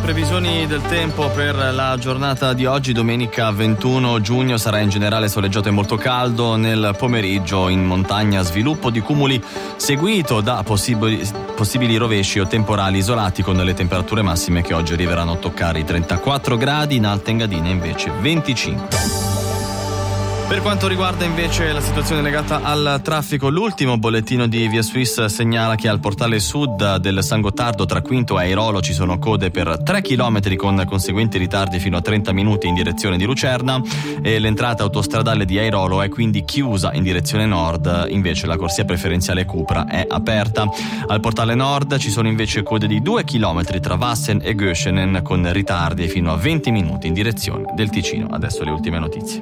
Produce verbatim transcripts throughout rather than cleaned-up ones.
previsioni del tempo per la giornata di oggi, domenica ventuno giugno. Sarà in generale soleggiato e molto caldo. Nel pomeriggio in montagna sviluppo di cumuli seguito da possibili, possibili rovesci o temporali isolati, con le temperature massime che oggi arriveranno a toccare i trentaquattro gradi, in Alta Engadina invece venticinque. Per quanto riguarda invece la situazione legata al traffico, l'ultimo bollettino di Via Swiss segnala che al portale sud del San Gottardo tra Quinto e Airolo ci sono code per tre chilometri con conseguenti ritardi fino a trenta minuti in direzione di Lucerna, e l'entrata autostradale di Airolo è quindi chiusa in direzione nord. Invece la corsia preferenziale Cupra è aperta. Al portale nord ci sono invece code di due chilometri tra Wassen e Göschenen con ritardi fino a venti minuti in direzione del Ticino. Adesso le ultime notizie.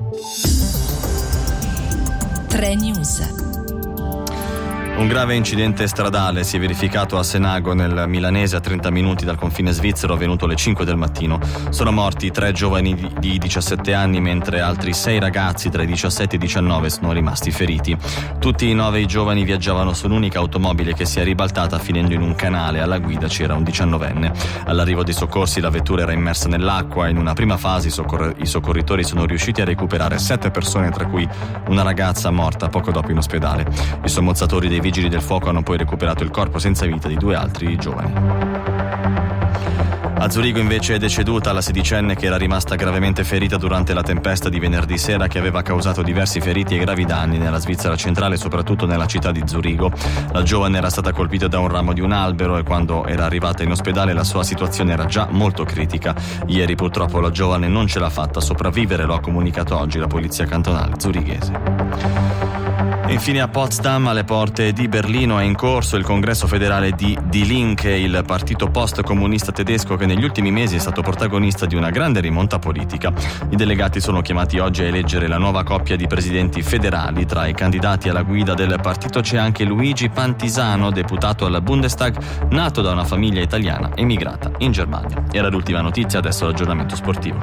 tre News. Un grave incidente stradale si è verificato a Senago, nel milanese, a trenta minuti dal confine svizzero, avvenuto alle cinque del mattino. Sono morti tre giovani di, di diciassette anni, mentre altri sei ragazzi tra i diciassette e i diciannove sono rimasti feriti. Tutti i nove i giovani viaggiavano su un'unica automobile che si è ribaltata finendo in un canale. Alla guida c'era un diciannovenne. All'arrivo dei soccorsi la vettura era immersa nell'acqua. In una prima fase i, soccor- i soccorritori sono riusciti a recuperare sette persone, tra cui una ragazza morta poco dopo in ospedale. I sommozzatori dei vigili del fuoco hanno poi recuperato il corpo senza vita di due altri giovani. A Zurigo invece è deceduta la sedicenne che era rimasta gravemente ferita durante la tempesta di venerdì sera, che aveva causato diversi feriti e gravi danni nella Svizzera centrale, soprattutto nella città di Zurigo. La giovane era stata colpita da un ramo di un albero e quando era arrivata in ospedale la sua situazione era già molto critica. Ieri purtroppo la giovane non ce l'ha fatta a sopravvivere, lo ha comunicato oggi la polizia cantonale zurighese. E infine a Potsdam, alle porte di Berlino, è in corso il congresso federale di Die Linke, il partito post-comunista tedesco che negli ultimi mesi è stato protagonista di una grande rimonta politica. I delegati sono chiamati oggi a eleggere la nuova coppia di presidenti federali. Tra i candidati alla guida del partito c'è anche Luigi Pantisano, deputato al Bundestag, nato da una famiglia italiana emigrata in Germania. Era l'ultima notizia, adesso l'aggiornamento sportivo.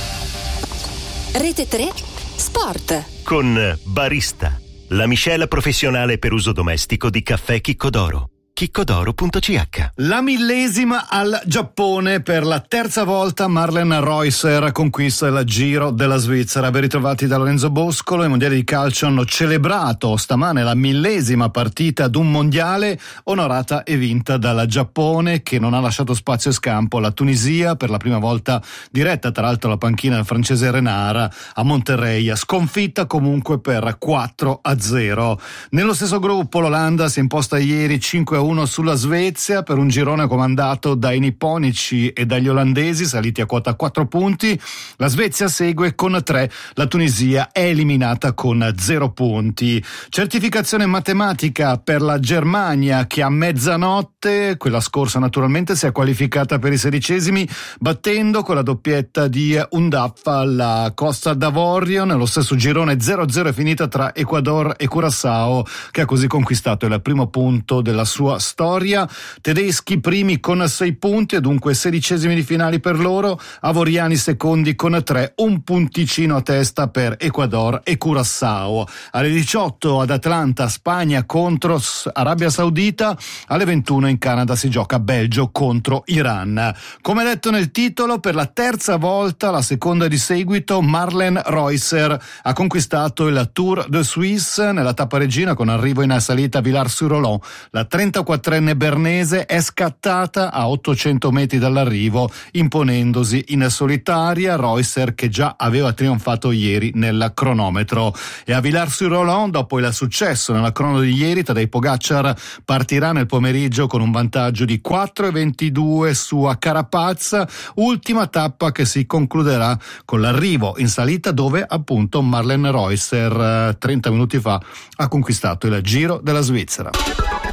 Rete tre Sport con Barista, la miscela professionale per uso domestico di caffè Chicco d'Oro. chicco d'oro punto c h. La millesima al Giappone. Per la terza volta Marlen Reusser conquista il Giro della Svizzera. Ben ritrovati da Lorenzo Boscolo. I mondiali di calcio hanno celebrato stamane la millesima partita ad un mondiale, onorata e vinta dal Giappone, che non ha lasciato spazio e scampo alla Tunisia, per la prima volta diretta tra l'altro la panchina del francese Renard a Monterrey, sconfitta comunque per quattro a zero. Nello stesso gruppo l'Olanda si è imposta ieri cinque a uno sulla Svezia, per un girone comandato dai nipponici e dagli olandesi, saliti a quota quattro punti. La Svezia segue con tre, la Tunisia è eliminata con zero punti. Certificazione matematica per la Germania, che a mezzanotte, quella scorsa naturalmente, si è qualificata per i sedicesimi, battendo con la doppietta di Undaffa la Costa d'Avorio. Nello stesso girone zero a zero è finita tra Ecuador e Curaçao, che ha così conquistato il primo punto della sua storia. Tedeschi primi con sei punti e dunque sedicesimi di finali per loro, avoriani secondi con tre, un punticino a testa per Ecuador e Curaçao. Alle diciotto ad Atlanta Spagna contro Arabia Saudita, alle ventuno in Canada si gioca Belgio contro Iran. Come detto nel titolo, per la terza volta, la seconda di seguito, Marlen Reusser ha conquistato il Tour de Suisse nella tappa regina, con arrivo in salita a Villars-sur-Olon. La trentaquattrenne bernese è scattata a ottocento metri dall'arrivo, imponendosi in solitaria. Reusser, che già aveva trionfato ieri nel cronometro. E a Villars-sur-Olon, dopo il successo nella crono di ieri, Tadej Pogacar partirà nel pomeriggio con un vantaggio di quattro e ventidue su Carapaz, ultima tappa che si concluderà con l'arrivo in salita, dove appunto Marlen Reusser trenta minuti fa ha conquistato il Giro della Svizzera.